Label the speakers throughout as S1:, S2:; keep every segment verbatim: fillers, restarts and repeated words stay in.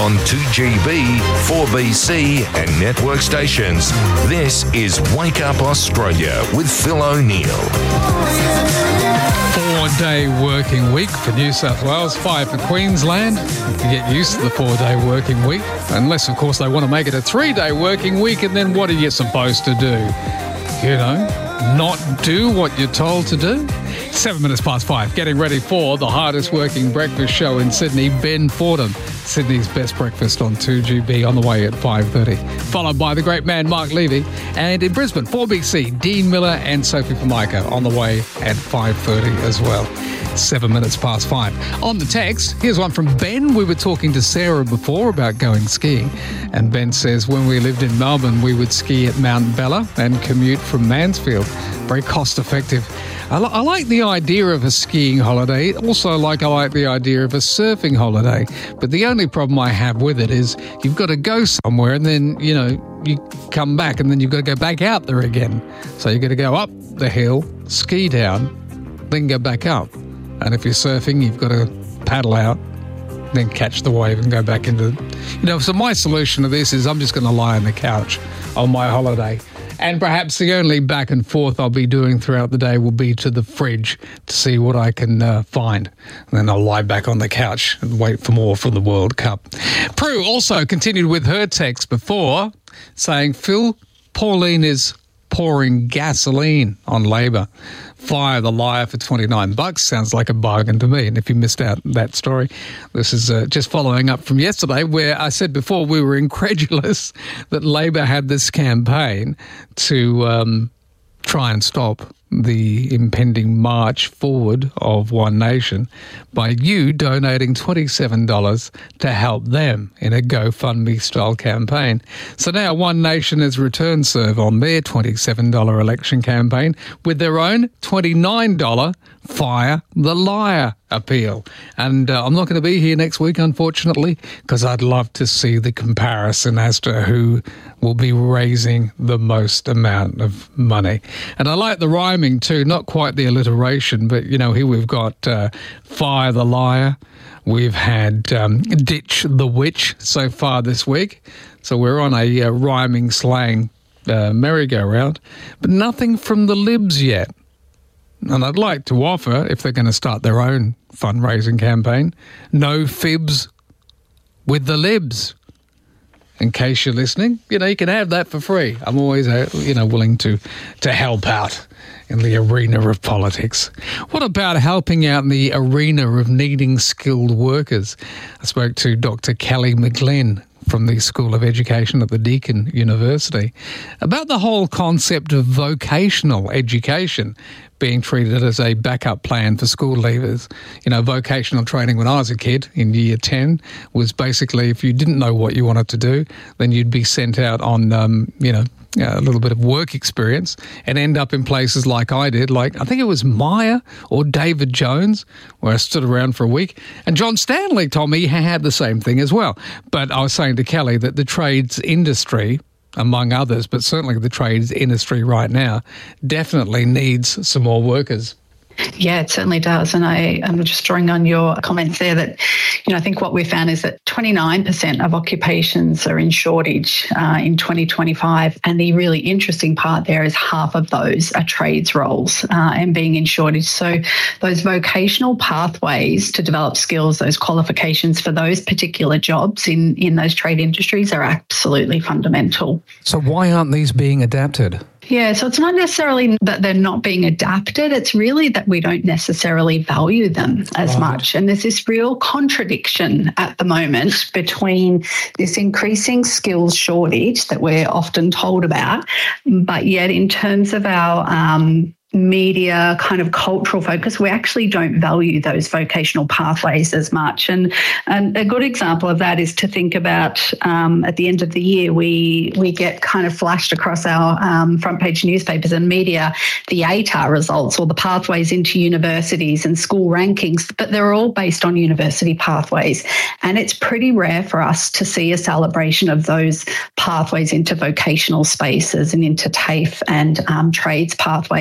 S1: on two G B, four B C and network stations. This is Wake Up Australia with Phil O'Neill.
S2: Four-day working week for New South Wales, five for Queensland. You can get used to the four-day working week, unless, of course, they want to make it a three-day working week, and then what are you supposed to do? You know, not do what you're told to do? Seven minutes past five, getting ready for the hardest working breakfast show in Sydney, Ben Fordham, Sydney's best breakfast on two G B, on the way at five thirty. Followed by the great man Mark Levy. And in Brisbane, four B C, Dean Miller and Sophie Formica on the way at five thirty as well. Seven minutes past five. On the text, here's one from Ben. We were talking to Sarah before about going skiing. And Ben says, when we lived in Melbourne, we would ski at Mount Bella and commute from Mansfield. Very cost effective. I, li- I like the idea of a skiing holiday. Also, like I like the idea of a surfing holiday. But the only problem I have with it is you've got to go somewhere and then, you know, you come back and then you've got to go back out there again. So you've got to go up the hill, ski down, then go back up. And if you're surfing, you've got to paddle out, then catch the wave and go back into... You know, so my solution to this is I'm just going to lie on the couch on my holiday. And perhaps the only back and forth I'll be doing throughout the day will be to the fridge to see what I can uh, find. And then I'll lie back on the couch and wait for more from the World Cup. Prue also continued with her text before saying, Phil, Pauline is pouring gasoline on Labor. Fire the liar for twenty-nine bucks. Sounds like a bargain to me. And if you missed out that story, this is uh, just following up from yesterday where I said before we were incredulous that Labor had this campaign to um, try and stop the impending march forward of One Nation by you donating twenty-seven dollars to help them in a GoFundMe-style campaign. So now One Nation has returned serve on their twenty-seven dollars election campaign with their own twenty-nine dollars Fire the Liar appeal. And uh, I'm not going to be here next week, unfortunately, because I'd love to see the comparison as to who will be raising the most amount of money. And I like the rhyming too, not quite the alliteration, but, you know, here we've got uh, Fire the Liar. We've had um, Ditch the Witch so far this week. So we're on a uh, rhyming slang uh, merry-go-round, but nothing from the Libs yet. And I'd like to offer, if they're going to start their own fundraising campaign, no fibs with the Libs. In case you're listening, you know, you can have that for free. I'm always, uh, you know, willing to, to help out in the arena of politics. What about helping out in the arena of needing skilled workers? I spoke to Doctor Kelly McGlynn from the School of Education at the Deakin University about the whole concept of vocational education being treated as a backup plan for school leavers. You know, vocational training when I was a kid in year ten was basically if you didn't know what you wanted to do, then you'd be sent out on, um, you know, a little bit of work experience and end up in places like I did, like I think it was Myer or David Jones, where I stood around for a week. And John Stanley told me he had the same thing as well. But I was saying to Kelly that the trades industry, among others, but certainly the trades industry right now, definitely needs some more workers.
S3: Yeah, it certainly does. And I, I'm just drawing on your comments there that, you know, I think what we found is that twenty-nine percent of occupations are in shortage uh, in twenty twenty-five. And the really interesting part there is half of those are trades roles uh, and being in shortage. So those vocational pathways to develop skills, those qualifications for those particular jobs in, in those trade industries are absolutely fundamental.
S2: So why aren't these being adapted?
S3: Yeah, so it's not necessarily that they're not being adapted. It's really that we don't necessarily value them as right. much. And there's this real contradiction at the moment between this increasing skills shortage that we're often told about, but yet in terms of our um, media kind of cultural focus, we actually don't value those vocational pathways as much. And, and a good example of that is to think about um, at the end of the year, we we get kind of flashed across our um, front page newspapers and media the A T A R results or the pathways into universities and school rankings, but they're all based on university pathways. And it's pretty rare for us to see a celebration of those pathways into vocational spaces and into TAFE and um, trades pathways. And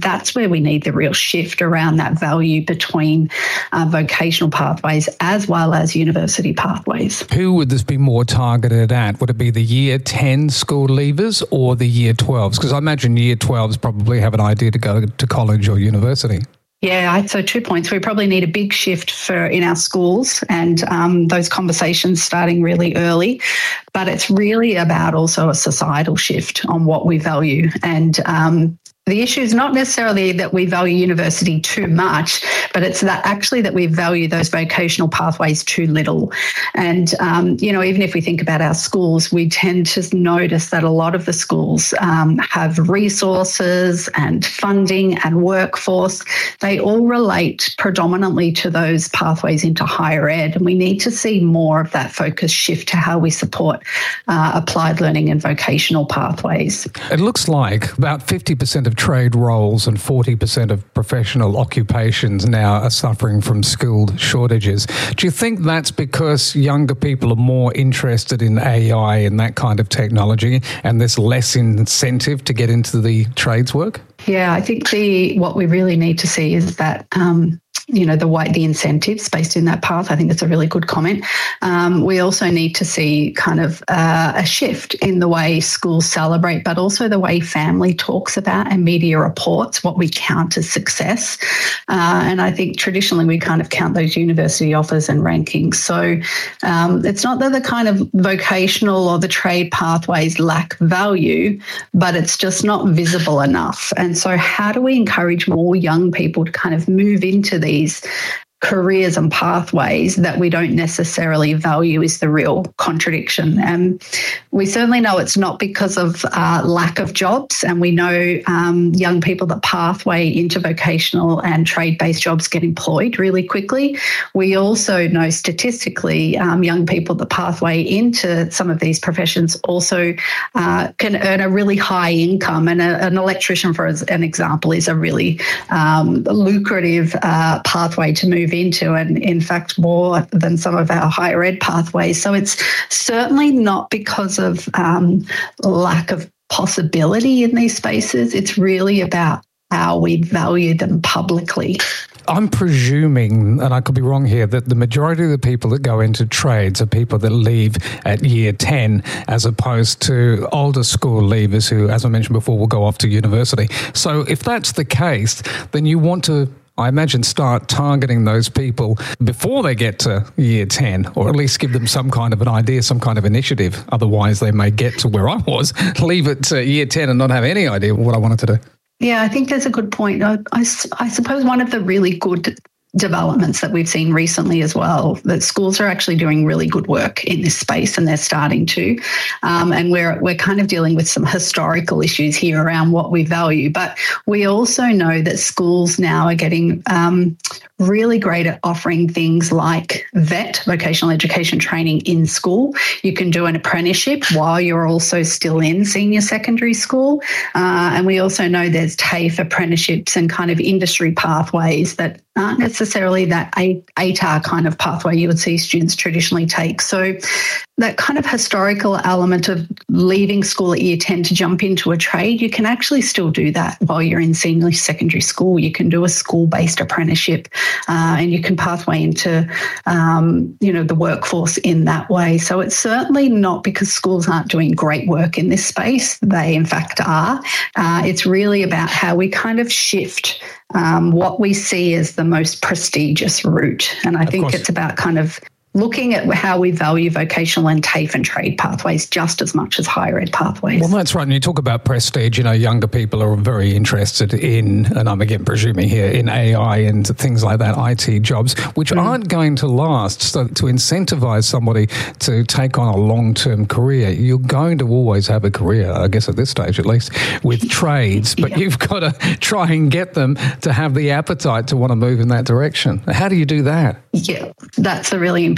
S3: that's where we need the real shift around that value between uh, vocational pathways as well as university pathways.
S2: Who would this be more targeted at? Would it be the year ten school leavers or the year twelves? Because I imagine year twelves probably have an idea to go to college or university.
S3: Yeah, so two points. We probably need a big shift for in our schools and um, those conversations starting really early. But it's really about also a societal shift on what we value. And um, the issue is not necessarily that we value university too much, but it's that actually that we value those vocational pathways too little. And, um, you know, even if we think about our schools, we tend to notice that a lot of the schools um, have resources and funding and workforce. They all relate predominantly to those pathways into higher ed. And we need to see more of that focus shift to how we support uh, applied learning and vocational pathways.
S2: It looks like about fifty percent of trade roles and forty percent of professional occupations now are suffering from skilled shortages. Do you think that's because younger people are more interested in A I and that kind of technology and there's less incentive to get into the trades work?
S3: Yeah, I think the what we really need to see is that um, you know, the way the incentives based in that path. I think that's a really good comment. Um, we also need to see kind of uh, a shift in the way schools celebrate, but also the way family talks about and media reports what we count as success. Uh, and I think traditionally we kind of count those university offers and rankings. So um, it's not that the kind of vocational or the trade pathways lack value, but it's just not visible enough. And so how do we encourage more young people to kind of move into these careers and pathways that we don't necessarily value is the real contradiction. And we certainly know it's not because of uh, lack of jobs. And we know um, young people that pathway into vocational and trade-based jobs get employed really quickly. We also know statistically um, young people that pathway into some of these professions also uh, can earn a really high income. And a, an electrician, for an example, is a really um, lucrative uh, pathway to move into, and in fact more than some of our higher ed pathways. So it's certainly not because of um, lack of possibility in these spaces. It's really about how we value them publicly.
S2: I'm presuming, and I could be wrong here, that the majority of the people that go into trades are people that leave at year ten, as opposed to older school leavers who, as I mentioned before, will go off to university. So if that's the case, then you want to, I imagine, start targeting those people before they get to year ten, or at least give them some kind of an idea, some kind of initiative. Otherwise, they may get to where I was, leave it to year ten and not have any idea what I wanted to do.
S3: Yeah, I think that's a good point. I, I, I suppose one of the really good developments that we've seen recently as well, that schools are actually doing really good work in this space, and they're starting to. Um, and we're we're kind of dealing with some historical issues here around what we value. But we also know that schools now are getting um, really great at offering things like V E T, vocational education training, in school. You can do an apprenticeship while you're also still in senior secondary school. Uh, and we also know there's TAFE apprenticeships and kind of industry pathways that aren't necessarily that A T A R kind of pathway you would see students traditionally take. So that kind of historical element of leaving school at year ten to jump into a trade, you can actually still do that while you're in senior secondary school. You can do a school-based apprenticeship uh, and you can pathway into, um, you know, the workforce in that way. So it's certainly not because schools aren't doing great work in this space. They, in fact, are. Uh, it's really about how we kind of shift Um, what we see as the most prestigious route. And I
S2: of
S3: think
S2: course.
S3: It's about kind of looking at how we value vocational and TAFE and trade pathways just as much as higher ed pathways.
S2: Well, that's right. And you talk about prestige, you know, younger people are very interested in, and I'm again presuming here, in A I and things like that, I T jobs, which mm. aren't going to last. So to incentivize somebody to take on a long-term career, you're going to always have a career, I guess at this stage at least, with trades, but yeah. you've got to try and get them to have the appetite to want to move in that direction. How do you do that?
S3: Yeah, that's a really important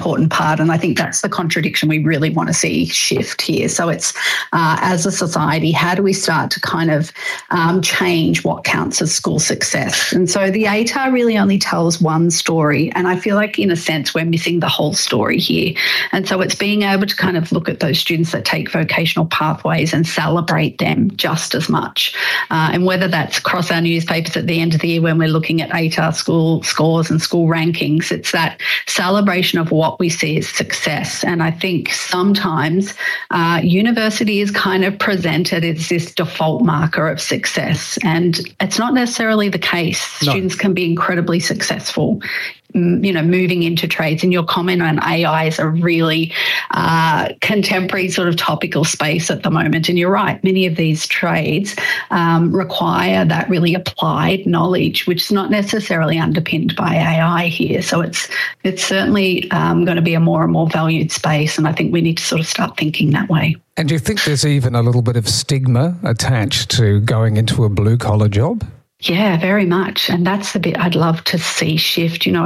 S3: important part. And I think that's the contradiction we really want to see shift here. So it's, uh, as a society, how do we start to kind of um, change what counts as school success? And so the A T A R really only tells one story. And I feel like, in a sense, we're missing the whole story here. And so it's being able to kind of look at those students that take vocational pathways and celebrate them just as much. Uh, and whether that's across our newspapers at the end of the year when we're looking at A T A R school scores and school rankings, it's that celebration of what we see as success. And I think sometimes uh, university is kind of presented as this default marker of success. And it's not necessarily the case. No. Students can be incredibly successful, you know, moving into trades. And your comment on A I is a really uh, contemporary sort of topical space at the moment. And you're right, many of these trades um, require that really applied knowledge, which is not necessarily underpinned by A I here. So it's it's certainly um, going to be a more and more valued space. And I think we need to sort of start thinking that way.
S4: And do you think there's even a little bit of stigma attached to going into a blue-collar job?
S3: Yeah, very much. And that's the bit I'd love to see shift. You know,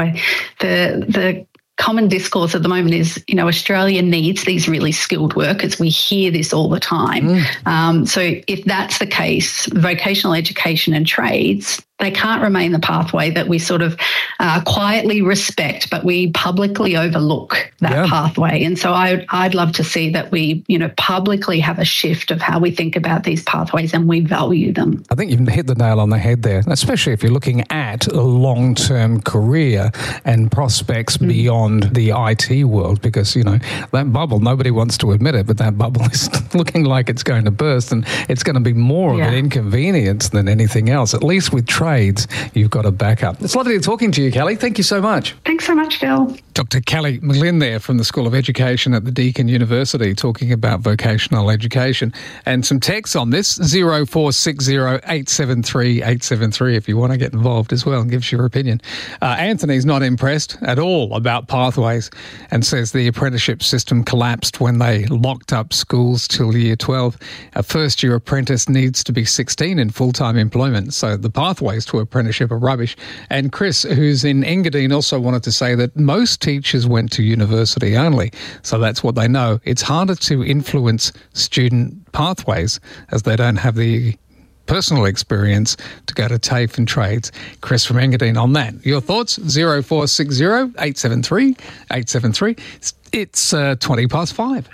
S3: the the common discourse at the moment is, you know, Australia needs these really skilled workers. We hear this all the time. Mm. Um, so if that's the case, vocational education and trades, they can't remain the pathway that we sort of uh, quietly respect, but we publicly overlook that yeah. pathway. And so I, I'd love to see that we, you know, publicly have a shift of how we think about these pathways and we value them.
S4: I think you've hit the nail on the head there, especially if you're looking at a long-term career and prospects mm. beyond the I T world, because, you know, that bubble, nobody wants to admit it, but that bubble is looking like it's going to burst, and it's going to be more yeah. of an inconvenience than anything else, at least with trades. Trades, you've got a backup. It's lovely talking to you, Kelly. Thank you so much.
S3: Thanks so much, Phil.
S2: Doctor Kelly McGlynn there from the School of Education at the Deakin University, talking about vocational education. And some texts on this, zero four six zero eight seven three eight seven three if you want to get involved as well and give us your opinion. Uh, Anthony's not impressed at all about pathways and says the apprenticeship system collapsed when they locked up schools till year twelve. A first-year apprentice needs to be sixteen in full-time employment, so the pathways to apprenticeship are rubbish. And Chris, who's in Engadine, also wanted to say that most teachers went to university only, so that's what they know. It's harder to influence student pathways as they don't have the personal experience to go to TAFE and trades. Chris from Engadine on that. Your thoughts? zero four six zero eight seven three eight seven three. It's uh, twenty past five.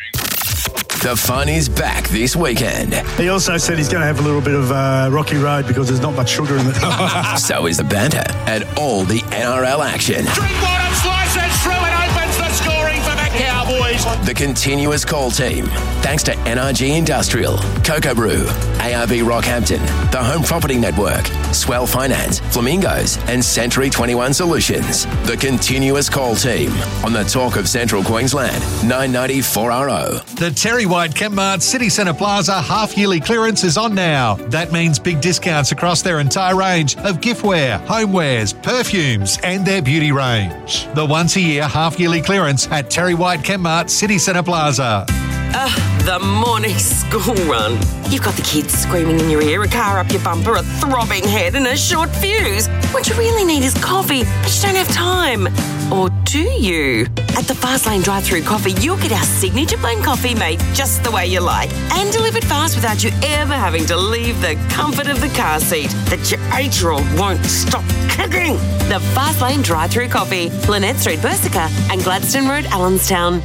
S1: The fun is back this weekend.
S5: He also said he's going to have a little bit of uh, rocky road because there's not much sugar in it.
S1: So is the banter and all the N R L action.
S6: Drinkwater slices through and opens the scoring for the Cowboys.
S1: The continuous call team, thanks to N R G Industrial, Cocoa Brew, A R B Rockhampton, the Home Property Network, Swell Finance, Flamingos, and Century twenty-one Solutions. The continuous call team on the Talk of Central Queensland, nine ninety four R O.
S7: The Terry White Chemmart City Centre Plaza half-yearly clearance is on now. That means big discounts across their entire range of giftware, homewares, perfumes and their beauty range. The once-a-year half-yearly clearance at Terry White Chemmart City Centre Plaza.
S8: Ugh, the morning school run. You've got the kids screaming in your ear, a car up your bumper, a throbbing head and a short fuse. What you really need is coffee, but you don't have time. Or do you? At the Fastlane drive-thru coffee, you'll get our signature blend coffee made just the way you like and delivered fast without you ever having to leave the comfort of the car seat that your eight-year-old won't stop kicking. The Fastlane drive-thru coffee, Lynette Street, Bersica and Gladstone Road, Allenstown.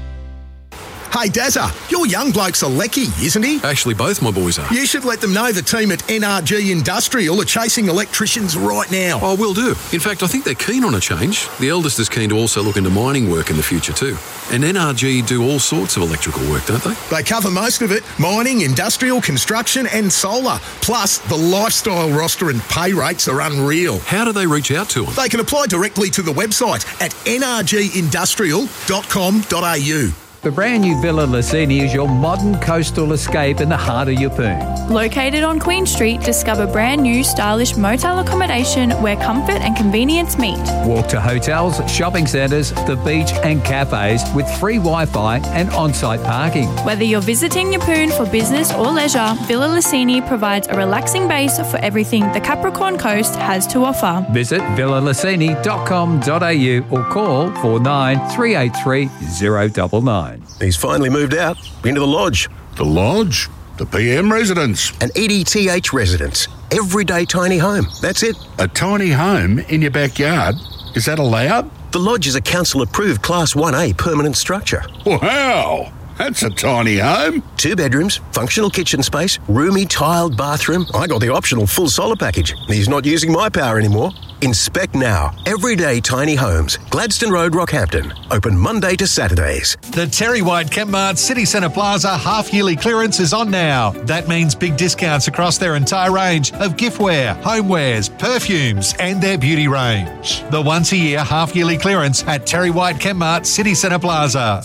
S9: Hey, Dazza, your young bloke's a lecky, isn't he?
S10: Actually, both my boys are.
S9: You should let them know the team at N R G Industrial are chasing electricians right now.
S10: Oh, will do. In fact, I think they're keen on a change. The eldest is keen to also look into mining work in the future too. And N R G do all sorts of electrical work, don't they?
S9: They cover most of it. Mining, industrial, construction and solar. Plus, the lifestyle roster and pay rates are unreal.
S10: How do they reach out to them?
S9: They can apply directly to the website at n r g industrial dot com dot a u.
S11: The brand new Villa Lucini is your modern coastal escape in the heart of Yeppoon.
S12: Located on Queen Street, discover brand new stylish motel accommodation where comfort and convenience meet.
S11: Walk to hotels, shopping centres, the beach and cafes with free Wi-Fi and on-site parking.
S12: Whether you're visiting Yeppoon for business or leisure, Villa Lucini provides a relaxing base for everything the Capricorn Coast has to offer.
S11: Visit villa lucini dot com dot a u or call four nine three eight three zero nine nine.
S13: He's finally moved out into the lodge.
S14: The lodge? The P M residence?
S13: An E D T H residence. Everyday tiny home. That's it.
S14: A tiny home in your backyard? Is that allowed?
S13: The lodge is a council-approved Class one A permanent structure.
S14: Wow! That's a tiny home.
S13: Two bedrooms, functional kitchen space, roomy tiled bathroom. I got the optional full solar package. He's not using my power anymore. Inspect now. Everyday tiny homes. Gladstone Road, Rockhampton. Open Monday to Saturdays.
S7: The Terry White Kmart City Centre Plaza half-yearly clearance is on now. That means big discounts across their entire range of giftware, homewares, perfumes and their beauty range. The once-a-year half-yearly clearance at Terry White Kmart City Centre Plaza.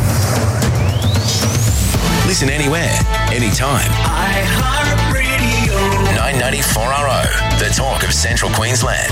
S1: Listen anywhere, anytime. iHeartRadio. nine ninety-four R O, the talk of Central Queensland.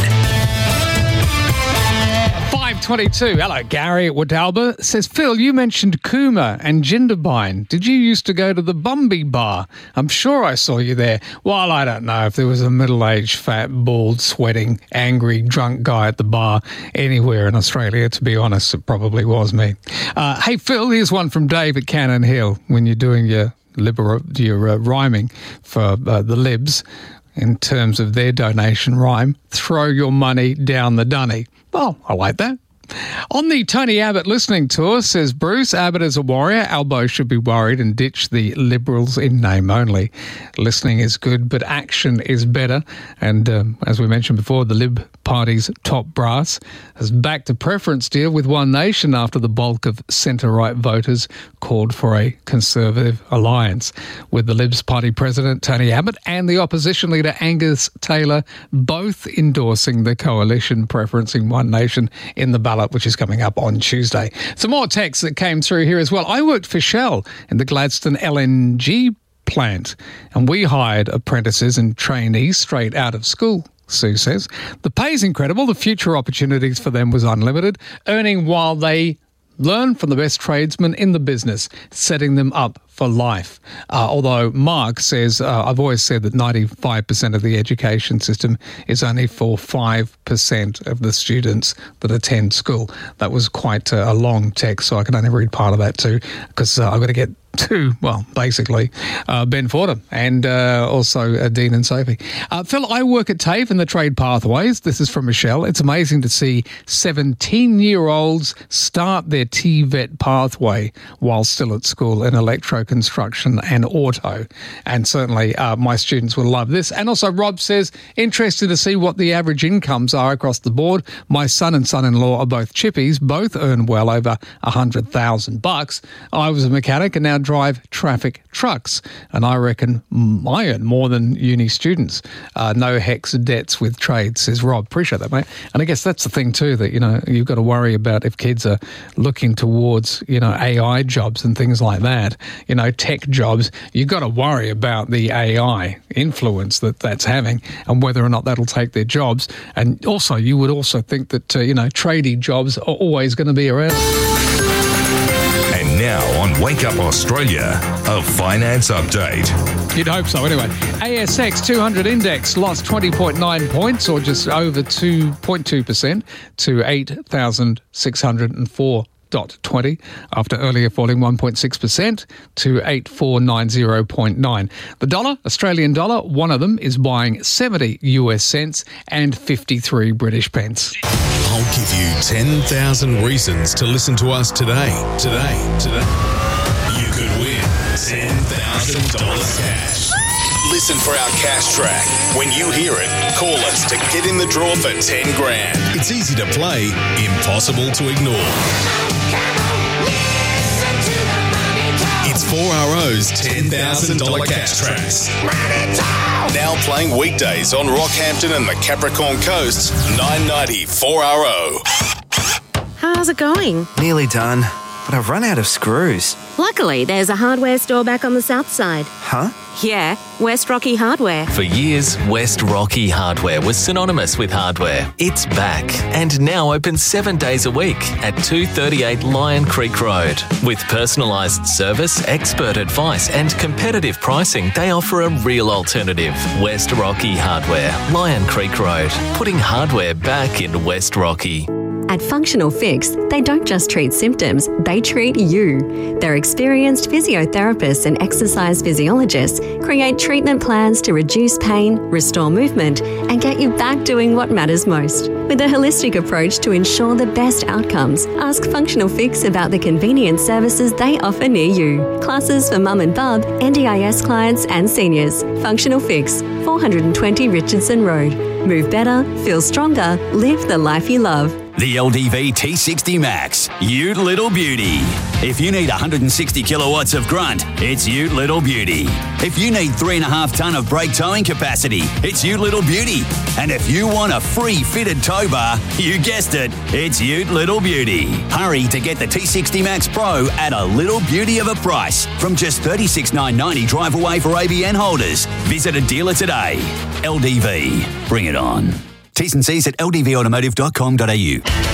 S2: five twenty-two. Hello, Gary at Wadalba says, Phil, you mentioned Kuma and Jindabyne. Did you used to go to the Bumby Bar? I'm sure I saw you there. Well, I don't know if there was a middle-aged, fat, bald, sweating, angry, drunk guy at the bar anywhere in Australia. To be honest, it probably was me. Uh, hey, Phil, here's one from Dave at Cannon Hill. When you're doing your, liber- your uh, rhyming for uh, the Libs, in terms of their donation rhyme, throw your money down the dunny. Well, I like that. On the Tony Abbott listening tour, says Bruce, Abbott is a warrior. Albo should be worried and ditch the Liberals in name only. Listening is good, but action is better. And um, as we mentioned before, the Lib Party's top brass has backed a preference deal with One Nation after the bulk of centre-right voters called for a Conservative alliance, with the Libs Party president Tony Abbott and the opposition leader Angus Taylor both endorsing the coalition preferencing One Nation in the ballot, which is coming up on Tuesday. Some more texts that came through here as well. I worked for Shell in the Gladstone L N G plant, and we hired apprentices and trainees straight out of school. Sue says, the pay's incredible. The future opportunities for them was unlimited, earning while they learn from the best tradesmen in the business, setting them up for life. Uh, although Mark says, uh, I've always said that ninety-five percent of the education system is only for five percent of the students that attend school. That was quite uh, a long text, so I can only read part of that too, because uh, I've got to get to, well, basically, uh, Ben Fordham and uh, also uh, Dean and Sophie. Uh, Phil, I work at TAFE in the trade pathways. This is from Michelle. It's amazing to see seventeen-year-olds start their T VET pathway while still at school in electro construction and auto. And certainly uh, my students will love this. And also Rob says, interested to see what the average incomes are across the board. My son and son-in-law are both chippies, both earn well over one hundred thousand bucks. I was a mechanic and now drive traffic trucks, and I reckon I earn more than uni students. Uh, no hex debts with trade, says Rob. Appreciate that, mate. And I guess that's the thing too, that, you know, you've got to worry about if kids are looking towards, you know, A I jobs and things like that, you know, tech jobs. You've got to worry about the A I influence that that's having and whether or not that'll take their jobs. And also, you would also think that, uh, you know, tradie jobs are always going to be around.
S15: And now on Wake Up Australia, a finance update.
S2: You'd hope so. Anyway, A S X two hundred index lost twenty point nine points, or just over two point two percent, to eight thousand six hundred four point two zero after earlier falling one point six percent to eight thousand four hundred ninety point nine. The dollar, Australian dollar, one of them is buying seventy U S cents and fifty-three British pence.
S16: I'll give you ten thousand reasons to listen to us today. Today, today. You could win ten thousand dollars cash. Listen for our cash track. When you hear it, call us to get in the draw for ten grand. It's easy to play, impossible to ignore. It's four R O's ten thousand dollars cash tracks. Now playing weekdays on Rockhampton and the Capricorn Coast's nine ninety four R O.
S8: How's it going?
S17: Nearly done. but I've run out of screws.
S18: Luckily, there's a hardware store back on the south side.
S17: Huh?
S18: Yeah, West Rocky Hardware.
S19: For years, West Rocky Hardware was synonymous with hardware. It's back and now open seven days a week at two thirty-eight Lion Creek Road. With personalised service, expert advice and competitive pricing, they offer a real alternative. West Rocky Hardware, Lion Creek Road, putting hardware back in West Rocky.
S20: At Functional Fix, they don't just treat symptoms, they treat you. Their experienced physiotherapists and exercise physiologists create treatment plans to reduce pain, restore movement, and get you back doing what matters most. With a holistic approach to ensure the best outcomes, ask Functional Fix about the convenient services they offer near you. Classes for mum and bub, N D I S clients and seniors. Functional Fix, four twenty Richardson Road. Move better, feel stronger, live the life you love.
S21: The L D V T sixty Max, Ute Little Beauty. If you need one hundred sixty kilowatts of grunt, it's Ute Little Beauty. If you need three and a half tonne of brake towing capacity, it's Ute Little Beauty. And if you want a free fitted tow bar, you guessed it, it's Ute Little Beauty. Hurry to get the T sixty Max Pro at a little beauty of a price from just thirty-six thousand nine hundred ninety drive away for A B N holders. Visit a dealer today. L D V, bring it on. T's and C's at l d v automotive dot com dot a u.